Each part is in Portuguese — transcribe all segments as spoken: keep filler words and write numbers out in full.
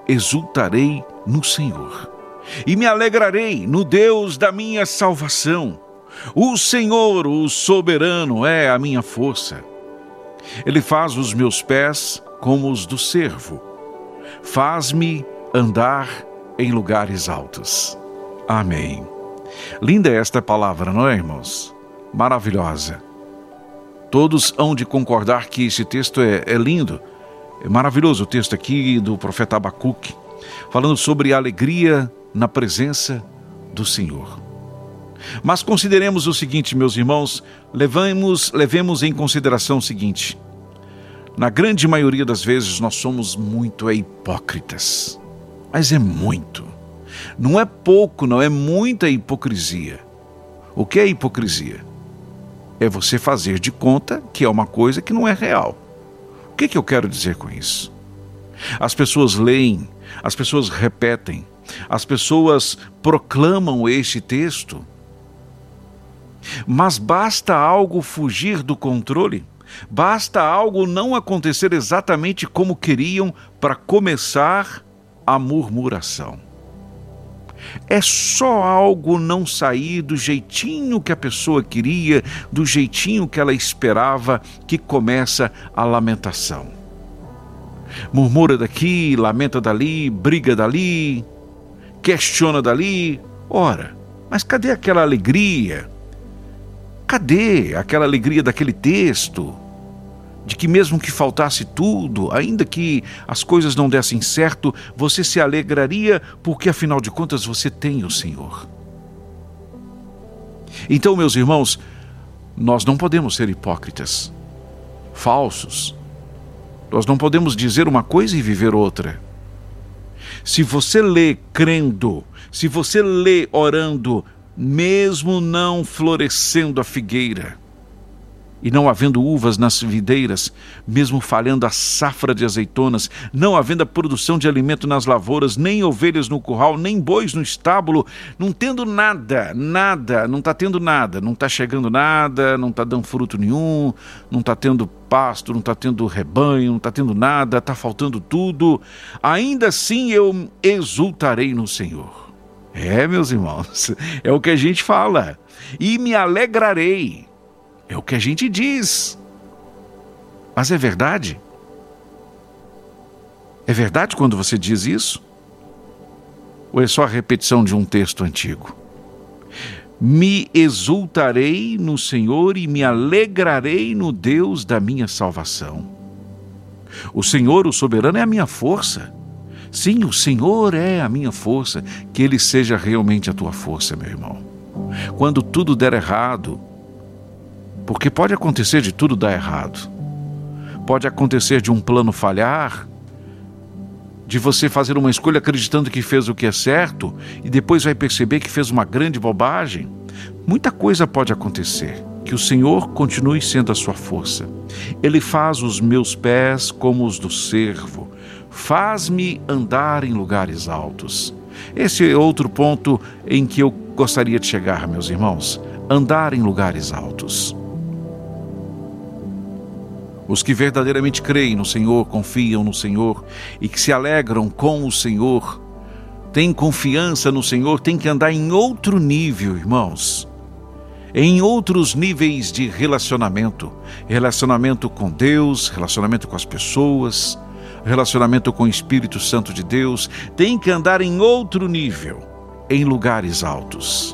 exultarei no Senhor e me alegrarei no Deus da minha salvação. O Senhor, o soberano, é a minha força. Ele faz os meus pés como os do cervo. Faz-me andar em lugares altos. Amém. Linda é esta palavra, não é, irmãos? Maravilhosa. Todos hão de concordar que esse texto é, é lindo. É maravilhoso o texto aqui do profeta Abacuque, falando sobre a alegria na presença do Senhor. Mas consideremos o seguinte, meus irmãos, levemos, levemos em consideração o seguinte: na grande maioria das vezes nós somos muito hipócritas, mas é muito, não é pouco, não é muita hipocrisia. O que é hipocrisia? É você fazer de conta que é uma coisa que não é real. O que, que eu quero dizer com isso? As pessoas leem, as pessoas repetem, as pessoas proclamam este texto, mas basta algo fugir do controle, basta algo não acontecer exatamente como queriam para começar a murmuração. É só algo não sair do jeitinho que a pessoa queria, do jeitinho que ela esperava, que começa a lamentação. Murmura daqui, lamenta dali, briga dali, questiona dali. Ora, mas cadê aquela alegria? Cadê aquela alegria daquele texto? De que mesmo que faltasse tudo, ainda que as coisas não dessem certo, você se alegraria porque afinal de contas você tem o Senhor. Então, meus irmãos, nós não podemos ser hipócritas, falsos. Nós não podemos dizer uma coisa e viver outra. Se você lê crendo, se você lê orando, mesmo não florescendo a figueira, e não havendo uvas nas videiras, mesmo falhando a safra de azeitonas, não havendo a produção de alimento nas lavouras, nem ovelhas no curral, nem bois no estábulo, não tendo nada, nada, não está tendo nada, não está chegando nada, não está dando fruto nenhum, não está tendo pasto, não está tendo rebanho, não está tendo nada, está faltando tudo, ainda assim eu exultarei no Senhor. É, meus irmãos, é o que a gente fala, e me alegrarei. É o que a gente diz. Mas é verdade? É verdade quando você diz isso? Ou é só a repetição de um texto antigo? Me exultarei no Senhor e me alegrarei no Deus da minha salvação. O Senhor, o soberano, é a minha força. Sim, o Senhor é a minha força. Que Ele seja realmente a tua força, meu irmão. Quando tudo der errado, porque pode acontecer de tudo dar errado. Pode acontecer de um plano falhar, de você fazer uma escolha acreditando que fez o que é certo e depois vai perceber que fez uma grande bobagem. Muita coisa pode acontecer. Que o Senhor continue sendo a sua força. Ele faz os meus pés como os do cervo. Faz-me andar em lugares altos. Esse é outro ponto em que eu gostaria de chegar, meus irmãos. Andar em lugares altos. Os que verdadeiramente creem no Senhor, confiam no Senhor e que se alegram com o Senhor, têm confiança no Senhor, têm que andar em outro nível, irmãos. Em outros níveis de relacionamento. Relacionamento com Deus, relacionamento com as pessoas, relacionamento com o Espírito Santo de Deus. Tem que andar em outro nível, em lugares altos.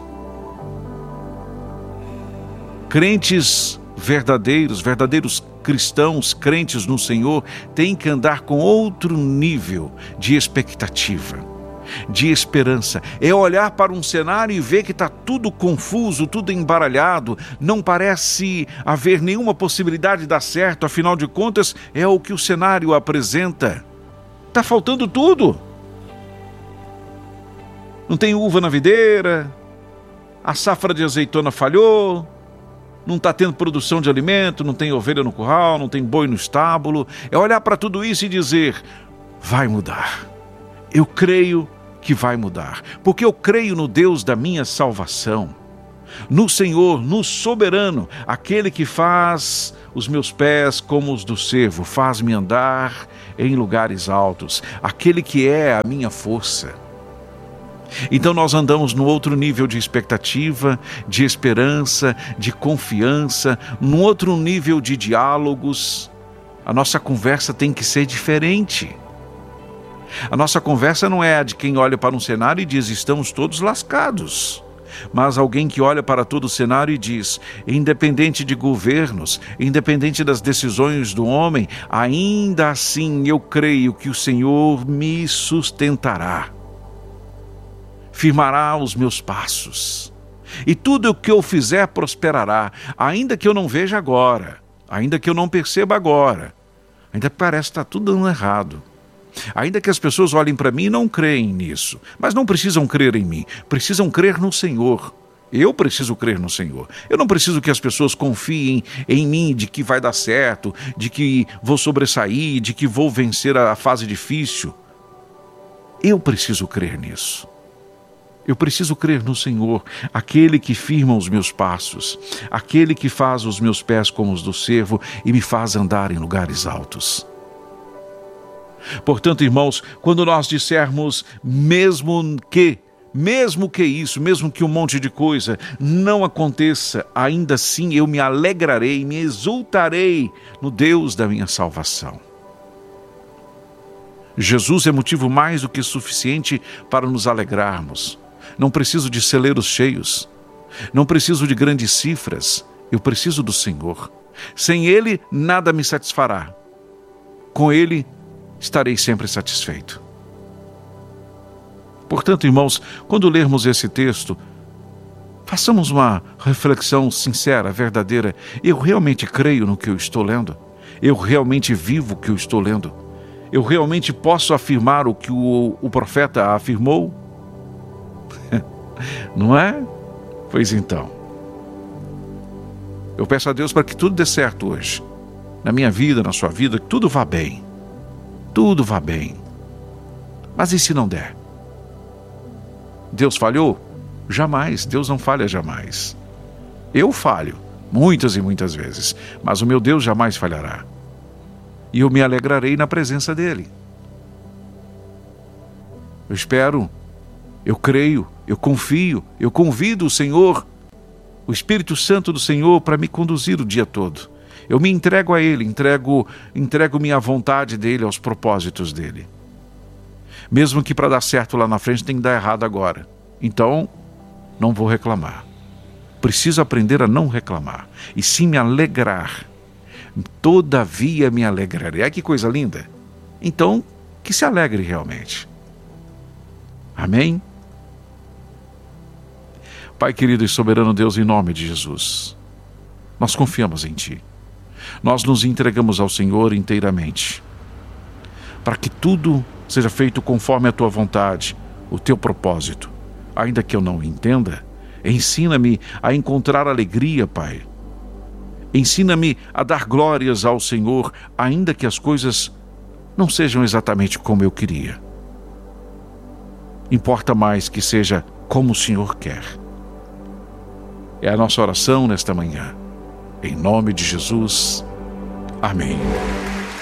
Crentes verdadeiros, verdadeiros cristãos, crentes no Senhor, têm que andar com outro nível de expectativa, de esperança. É olhar para um cenário e ver que está tudo confuso, tudo embaralhado, não parece haver nenhuma possibilidade de dar certo, afinal de contas, é o que o cenário apresenta. Está faltando tudo. Não tem uva na videira, a safra de azeitona falhou, não está tendo produção de alimento, não tem ovelha no curral, não tem boi no estábulo. É olhar para tudo isso e dizer, vai mudar. Eu creio que vai mudar, porque eu creio no Deus da minha salvação, no Senhor, no soberano, aquele que faz os meus pés como os do cervo, faz-me andar em lugares altos, aquele que é a minha força. Então nós andamos no outro nível de expectativa, de esperança, de confiança, num outro nível de diálogos. A nossa conversa tem que ser diferente. A nossa conversa não é a de quem olha para um cenário e diz: estamos todos lascados. Mas alguém que olha para todo o cenário e diz: independente de governos, independente das decisões do homem, ainda assim eu creio que o Senhor me sustentará, firmará os meus passos, e tudo o que eu fizer prosperará, ainda que eu não veja agora, ainda que eu não perceba agora, ainda que pareça que está tudo dando errado. Ainda que as pessoas olhem para mim e não creem nisso, mas não precisam crer em mim, precisam crer no Senhor. Eu preciso crer no Senhor. Eu não preciso que as pessoas confiem em mim, de que vai dar certo, de que vou sobressair, de que vou vencer a fase difícil. Eu preciso crer nisso. Eu preciso crer no Senhor, aquele que firma os meus passos, aquele que faz os meus pés como os do cervo e me faz andar em lugares altos. Portanto, irmãos, quando nós dissermos mesmo que, mesmo que isso, mesmo que um monte de coisa não aconteça, ainda assim eu me alegrarei, me exultarei no Deus da minha salvação. Jesus é motivo mais do que suficiente para nos alegrarmos. Não preciso de celeiros cheios, não preciso de grandes cifras, eu preciso do Senhor. Sem Ele, nada me satisfará. Com Ele, estarei sempre satisfeito. Portanto, irmãos, quando lermos esse texto, façamos uma reflexão sincera, verdadeira. Eu realmente creio no que eu estou lendo? Eu realmente vivo o que eu estou lendo? Eu realmente posso afirmar o que o, o profeta afirmou? Não é? Pois então. Eu peço a Deus para que tudo dê certo hoje. Na minha vida, na sua vida, que tudo vá bem. Tudo vá bem. Mas e se não der? Deus falhou? Jamais. Deus não falha jamais. Eu falho, muitas e muitas vezes, mas o meu Deus jamais falhará. E eu me alegrarei na presença dEle. Eu espero, eu creio, eu confio, eu convido o Senhor, o Espírito Santo do Senhor, para me conduzir o dia todo. Eu me entrego a Ele, entrego, entrego minha vontade dEle, aos propósitos dEle. Mesmo que para dar certo lá na frente tem que dar errado agora. Então, não vou reclamar. Preciso aprender a não reclamar, e sim me alegrar. Todavia me alegrarei. Ai, que coisa linda! Então, que se alegre realmente. Amém? Pai querido e soberano Deus, em nome de Jesus, nós confiamos em Ti. Nós nos entregamos ao Senhor inteiramente, para que tudo seja feito conforme a Tua vontade, o Teu propósito. Ainda que eu não entenda, ensina-me a encontrar alegria, Pai. Ensina-me a dar glórias ao Senhor, ainda que as coisas não sejam exatamente como eu queria. Importa mais que seja como o Senhor quer. É a nossa oração nesta manhã. Em nome de Jesus. Amém.